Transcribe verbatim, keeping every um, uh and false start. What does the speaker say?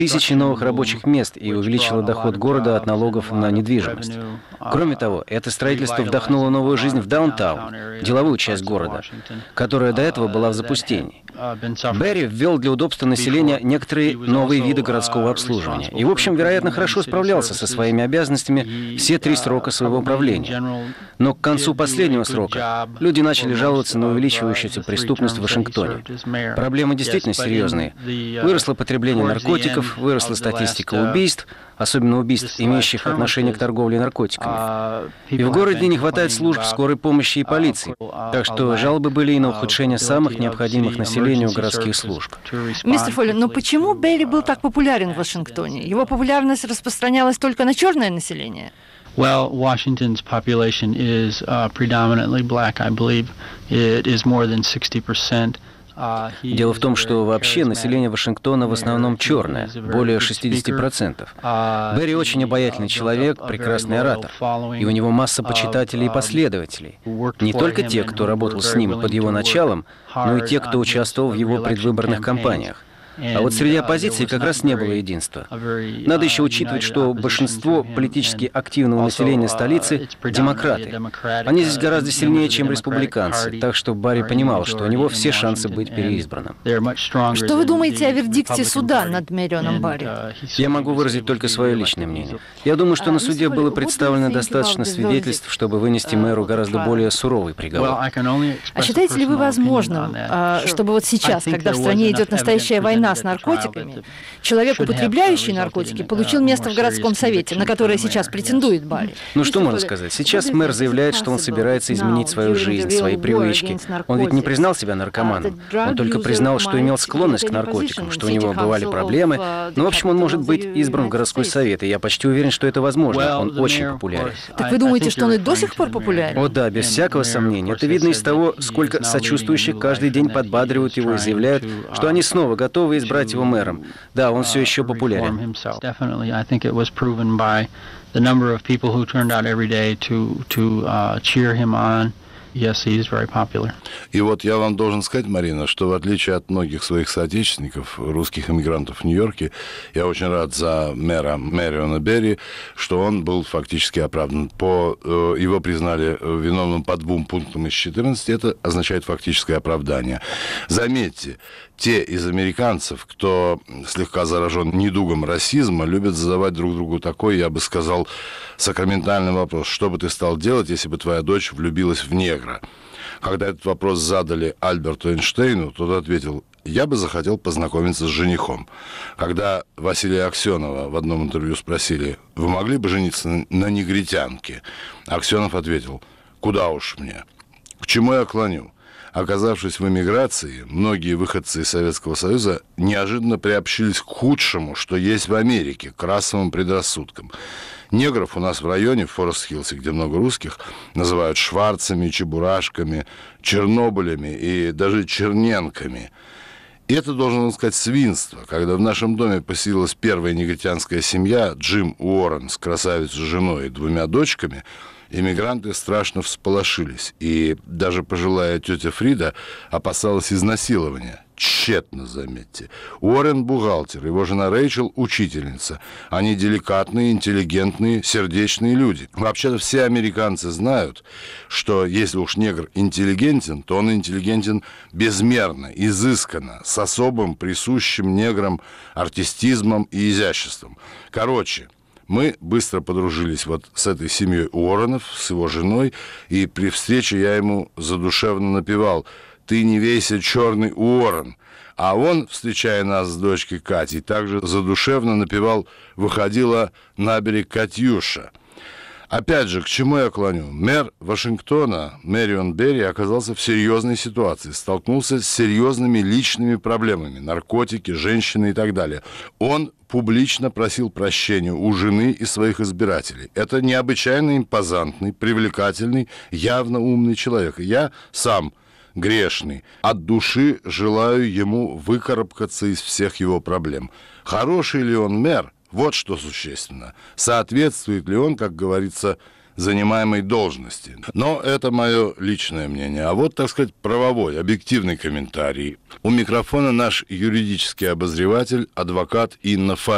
тысячи новых рабочих мест и увеличило доход города от налогов на недвижимость. Кроме того, это строительство вдохнуло новую жизнь в даунтаун, деловую часть города, которая до этого была в запустении. Берри ввел для удобства населения некоторые новые виды городского обслуживания и, в общем, вероятно, хорошо справлялся со своими обязанностями все три срока своего правления. Но к концу последнего срока люди начали жаловаться на увеличивающуюся преступность в Вашингтоне. Проблемы действительно серьезные. Выросло потребление наркотиков, выросла статистика убийств, особенно убийств, имеющих отношение к торговле наркотиками. И в городе не хватает служб скорой помощи и полиции. Так что жалобы были и на ухудшение самых необходимых населению городских служб. Мистер Фолли, но почему Берри был так популярен в Вашингтоне? Его популярность распространялась только на черное население? Well, Washington's population is uh, predominantly black, I believe. It is more than sixty percent. Дело в том, что вообще население Вашингтона в основном черное, более шестидесяти процентов. Берри очень обаятельный человек, прекрасный оратор, и у него масса почитателей и последователей. Не только те, кто работал с ним под его началом, но и те, кто участвовал в его предвыборных кампаниях. А вот среди оппозиции как раз не было единства. Надо еще учитывать, что большинство политически активного населения столицы – демократы. Они здесь гораздо сильнее, чем республиканцы, так что Барри понимал, что у него все шансы быть переизбранным. Что вы думаете о вердикте суда над Мэрионом Барри? Я могу выразить только свое личное мнение. Я думаю, что на суде было представлено достаточно свидетельств, чтобы вынести мэру гораздо более суровый приговор. А считаете ли вы возможным, чтобы вот сейчас, когда в стране идет настоящая война с наркотиками, человек, употребляющий наркотики, получил место в городском совете, на которое сейчас претендует Барри? Ну что можно сказать? Сейчас мэр заявляет, что он собирается изменить свою жизнь, свои привычки. Он ведь не признал себя наркоманом. Он только признал, что имел склонность к наркотикам, что у него бывали проблемы. Ну, в общем, он может быть избран в городской совет, и я почти уверен, что это возможно. Он очень популярен. Так вы думаете, что он и до сих пор популярен? О да, без всякого сомнения. Это видно из того, сколько сочувствующих каждый день подбадривают его и заявляют, что они снова готовы избрать его мэром. Да, он все еще популярен. Yes, he is very popular. И вот я вам должен сказать, Марина, что в отличие от многих своих соотечественников, русских иммигрантов в Нью-Йорке, я очень рад за мэра Мэриона Берри, что он был фактически оправдан. По, э, его признали виновным по двум пунктам из четырнадцати, это означает фактическое оправдание. Заметьте, те из американцев, кто слегка заражен недугом расизма, любят задавать друг другу такой, я бы сказал, сакраментальный вопрос: что бы ты стал делать, если бы твоя дочь влюбилась в негра? Когда этот вопрос задали Альберту Эйнштейну, тот ответил: я бы захотел познакомиться с женихом. Когда Василия Аксенова в одном интервью спросили: вы могли бы жениться на негритянке? Аксенов ответил: куда уж мне? К чему я клоню? Оказавшись в эмиграции, многие выходцы из Советского Союза неожиданно приобщились к худшему, что есть в Америке, к расовым предрассудкам. Негров у нас в районе, в Форест-Хиллсе, где много русских, называют шварцами, чебурашками, чернобылями и даже черненками. И это, должен сказать, свинство. Когда в нашем доме поселилась первая негритянская семья, Джим Уоррен с красавицей женой и двумя дочками, эмигранты страшно всполошились, и даже пожилая тетя Фрида опасалась изнасилования. Тщетно, заметьте. Уоррен – бухгалтер, его жена Рэйчел – учительница. Они деликатные, интеллигентные, сердечные люди. Вообще-то все американцы знают, что если уж негр интеллигентен, то он интеллигентен безмерно, изысканно, с особым присущим неграм артистизмом и изяществом. Короче, мы быстро подружились вот с этой семьей Уорренов, с его женой, и при встрече я ему задушевно напевал: «Ты не вейся, черный Уоррен». А он, встречая нас с дочкой Катей, также задушевно напевал: «Выходила на берег Катюша». Опять же, к чему я клоню? Мэр Вашингтона, Мэрион Берри, оказался в серьезной ситуации, столкнулся с серьезными личными проблемами: наркотики, женщины и так далее. Он публично просил прощения у жены и своих избирателей. Это необычайно импозантный, привлекательный, явно умный человек. Я сам грешный. От души желаю ему выкарабкаться из всех его проблем. Хороший ли он мэр? Вот что существенно. Соответствует ли он, как говорится, занимаемой должности? Но это мое личное мнение. А вот, так сказать, правовой, объективный комментарий. У микрофона наш юридический обозреватель, адвокат Инна Фай.